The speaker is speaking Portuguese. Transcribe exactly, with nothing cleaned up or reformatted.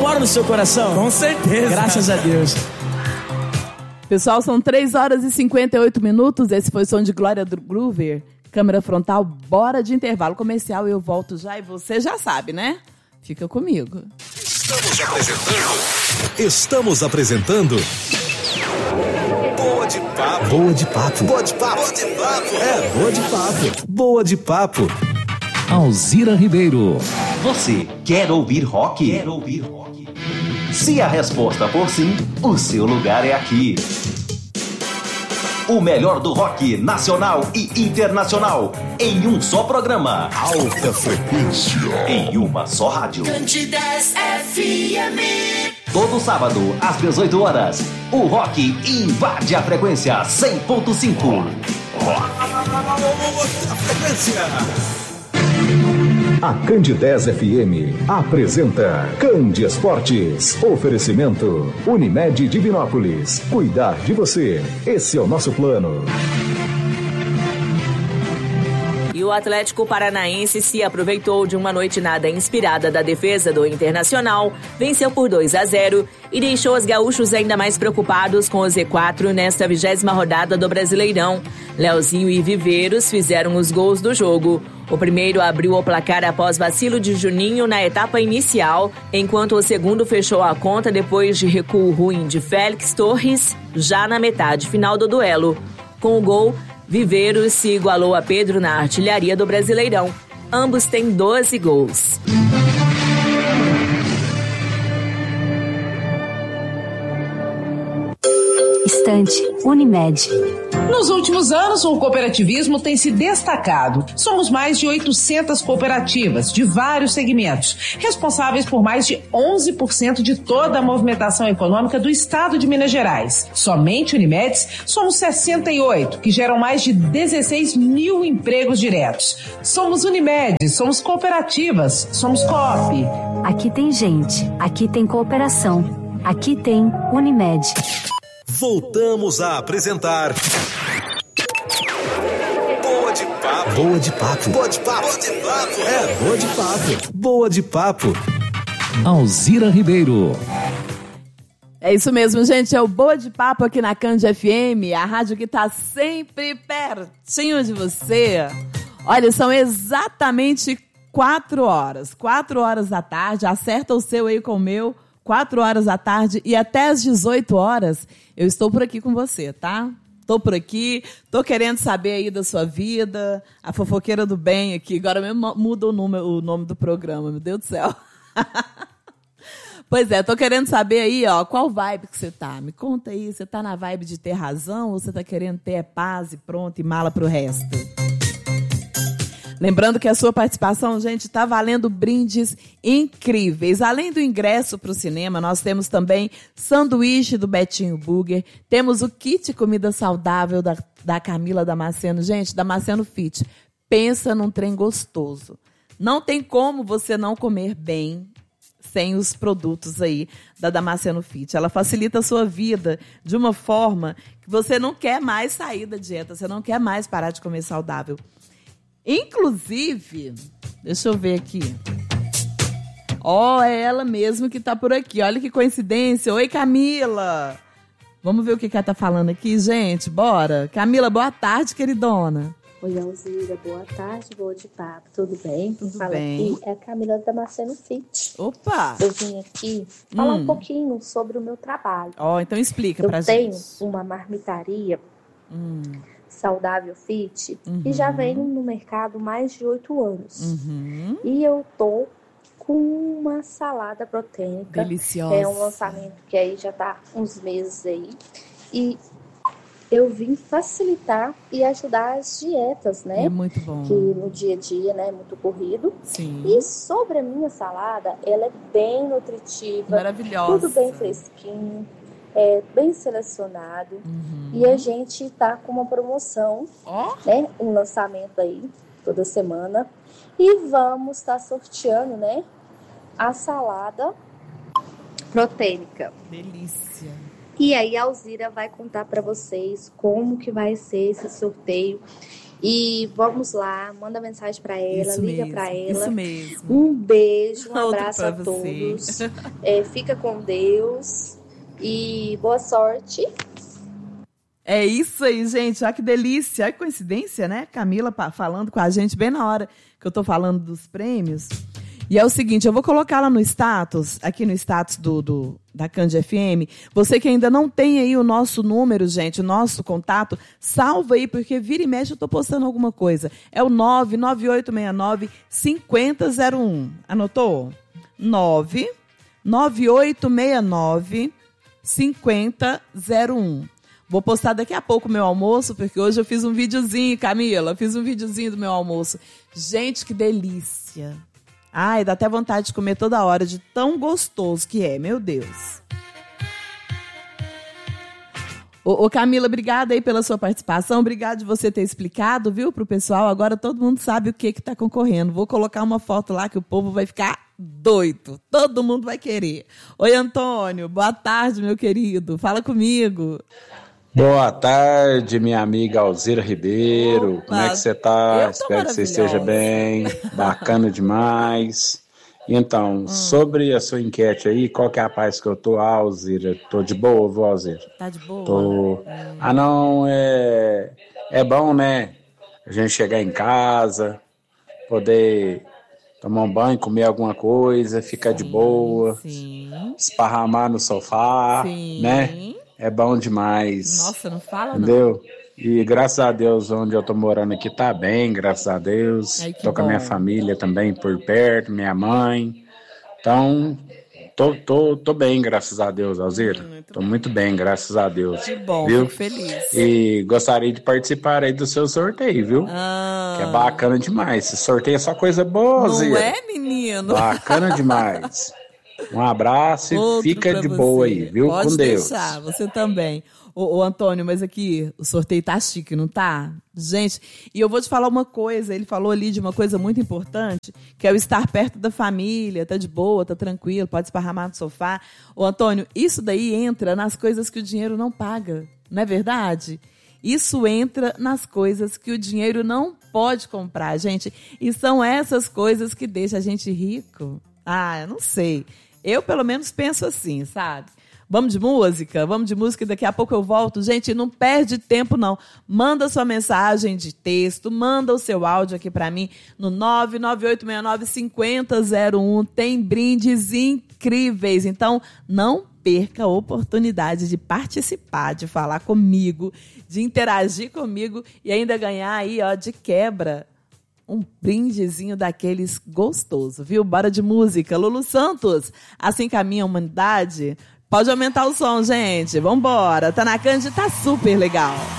mora no seu coração? Com certeza. Graças a Deus. Pessoal, são três horas e cinquenta e oito minutos. Esse foi o som de Glória Groover. Câmera frontal, bora de intervalo comercial. Eu volto já e você já sabe, né? Fica comigo. Estamos apresentando. Estamos apresentando. Boa de papo. Boa de papo. Boa de papo. Boa de papo. É, boa de papo. Boa de papo. Alzira Ribeiro. Você quer ouvir rock? Quer ouvir rock? Se a resposta for sim, o seu lugar é aqui. O melhor do rock nacional e internacional em um só programa. Alta frequência. Em uma só rádio. Candidez F M. Todo sábado, às dezoito horas, o rock invade a frequência cem ponto cinco. Alta frequência. A Candidez F M apresenta Candi Esportes. Oferecimento Unimed Divinópolis. Cuidar de você. Esse é o nosso plano. E o Atlético Paranaense se aproveitou de uma noite nada inspirada da defesa do Internacional, venceu por dois a zero e deixou os gaúchos ainda mais preocupados com o Z quatro nesta vigésima rodada do Brasileirão. Leozinho e Viveiros fizeram os gols do jogo. O primeiro abriu o placar após vacilo de Juninho na etapa inicial, enquanto o segundo fechou a conta depois de recuo ruim de Félix Torres, já na metade final do duelo. Com o gol, Viveiros se igualou a Pedro na artilharia do Brasileirão. Ambos têm doze gols. Estante Unimed. Nos últimos anos, o cooperativismo tem se destacado. Somos mais de oitocentas cooperativas de vários segmentos, responsáveis por mais de onze por cento de toda a movimentação econômica do estado de Minas Gerais. Somente Unimedes, somos sessenta e oito, que geram mais de dezesseis mil empregos diretos. Somos Unimed, somos cooperativas, somos Coop. Aqui tem gente, aqui tem cooperação, aqui tem Unimed. Voltamos a apresentar Boa de Papo. Boa de Papo. Boa de Papo. Boa de Papo. É, Boa de Papo. Boa de Papo. Alzira Ribeiro. É isso mesmo, gente. É o Boa de Papo aqui na Cand F M, a rádio que tá sempre pertinho de você. Olha, são exatamente quatro horas. Quatro horas da tarde. Acerta o seu aí com o meu. Quatro horas da tarde e até às dezoito horas, eu estou por aqui com você, tá? Estou por aqui, estou querendo saber aí da sua vida, a fofoqueira do bem aqui. Agora mesmo muda o nome, o nome do programa, meu Deus do céu. Pois é, estou querendo saber aí, ó, qual vibe que você tá. Me conta aí, você tá na vibe de ter razão ou você tá querendo ter paz e pronto e mala pro resto? Lembrando que a sua participação, gente, está valendo brindes incríveis. Além do ingresso para o cinema, nós temos também sanduíche do Betinho Burger, temos o kit comida saudável da, da Camila Damasceno. Gente, Damasceno Fit, pensa num trem gostoso. Não tem como você não comer bem sem os produtos aí da Damasceno Fit. Ela facilita a sua vida de uma forma que você não quer mais sair da dieta, você não quer mais parar de comer saudável. Inclusive, deixa eu ver aqui. Ó, oh, é ela mesmo que tá por aqui. Olha que coincidência. Oi, Camila. Vamos ver o que, que ela tá falando aqui, gente. Bora. Camila, boa tarde, queridona. Oi, Alzira. Boa tarde, boa de papo. Tudo bem? Tudo Fala bem. Aqui é a Camila Damasceno Fit. Opa! Eu vim aqui falar hum. um pouquinho sobre o meu trabalho. Ó, oh, então explica eu pra gente. Eu tenho uma marmitaria Hum. saudável fit, uhum. e já venho no mercado mais de oito anos. Uhum. E eu tô com uma salada proteica. Deliciosa. É um lançamento que aí já tá uns meses aí. E eu vim facilitar e ajudar as dietas, né? É muito bom. Que no dia a dia, né, é muito corrido. Sim. E sobre a minha salada, ela é bem nutritiva. Maravilhosa. Tudo bem fresquinho. É bem selecionado. Uhum. E a gente tá com uma promoção, oh. né? Um lançamento aí, toda semana. E vamos estar tá sorteando, né? A salada proteica. Delícia. E aí a Alzira vai contar para vocês como que vai ser esse sorteio. E vamos lá, manda mensagem para ela, Isso liga mesmo, para ela. Isso mesmo. Um beijo, um Outro abraço pra a você. todos. É, fica com Deus e boa sorte. É isso aí, gente. Olha que delícia. Olha que coincidência, né? Camila falando com a gente bem na hora que eu tô falando dos prêmios. E é o seguinte, eu vou colocar lá no status, aqui no status do, do, da Cândia F M. Você que ainda não tem aí o nosso número, gente, o nosso contato, salva aí, porque vira e mexe eu tô postando alguma coisa. É o nove nove oito seis nove cinco zero zero um. Anotou? nove nove oito seis nove cinco zero zero um. Vou postar daqui a pouco o meu almoço, porque hoje eu fiz um videozinho, Camila, fiz um videozinho do meu almoço. Gente, que delícia! Ai, dá até vontade de comer toda hora, de tão gostoso que é, meu Deus. Ô, ô Camila, obrigada aí pela sua participação, obrigada de você ter explicado, viu, pro pessoal. Agora todo mundo sabe o que que tá concorrendo. Vou colocar uma foto lá que o povo vai ficar doido, todo mundo vai querer. Oi, Antônio, boa tarde, meu querido, fala comigo. Boa tarde, minha amiga Alzira Ribeiro. Opa, como é que você tá? eu tô Espero que você esteja bem. Bacana demais. Então, hum. sobre a sua enquete aí, qual que é a paz que eu tô, Alzira? Tô de boa, vou, Alzira? Tá de boa? Tô... Hum. Ah, não, é... é bom, né? A gente chegar em casa, poder tomar um banho, comer alguma coisa, ficar sim, de boa, sim. esparramar no sofá, sim. né? É bom demais. Nossa, não fala entendeu? não. E graças a Deus, onde eu tô morando aqui tá bem, graças a Deus. Ai, tô com bom. a minha família também por perto, minha mãe. Então, tô, tô, tô bem, graças a Deus, Alzira. Hum, muito tô bem. muito bem, graças a Deus. Que bom, viu? fico feliz. E gostaria de participar aí do seu sorteio, viu? Ah. Que é bacana demais. Esse sorteio é só coisa boa, Alzira. Não é, menino? Bacana demais. Um abraço Outro e fica de você. boa aí, viu? Pode com Deus. deixar, você também. Ô, ô, Antônio, mas aqui o sorteio tá chique, não tá? Gente, e eu vou te falar uma coisa, ele falou ali de uma coisa muito importante, que é o estar perto da família, tá de boa, tá tranquilo, pode esparramar no sofá. Ô, Antônio, isso daí entra nas coisas que o dinheiro não paga, não é verdade? Isso entra nas coisas que o dinheiro não pode comprar, gente. E são essas coisas que deixam a gente rico. Ah, eu não sei. Eu, pelo menos, penso assim, sabe? Vamos de música? Vamos de música e daqui a pouco eu volto. Gente, não perde tempo, não. Manda sua mensagem de texto, manda o seu áudio aqui para mim no nove nove oito seis nove cinco zero zero um. Tem brindes incríveis. Então, não perca a oportunidade de participar, de falar comigo, de interagir comigo e ainda ganhar aí, ó, de quebra, um brindezinho daqueles gostoso, viu? Bora de música. Lulu Santos, Assim Caminha a Humanidade. Pode aumentar o som, gente. Vambora. Tá na Cândia, tá super legal.